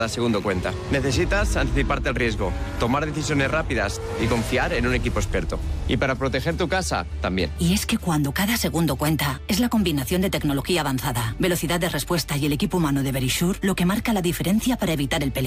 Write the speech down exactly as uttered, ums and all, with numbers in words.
Cada segundo cuenta. Necesitas anticiparte al riesgo, tomar decisiones rápidas y confiar en un equipo experto. Y para proteger tu casa, también. Y es que cuando cada segundo cuenta, es la combinación de tecnología avanzada, velocidad de respuesta y el equipo humano de Verisure lo que marca la diferencia para evitar el peligro.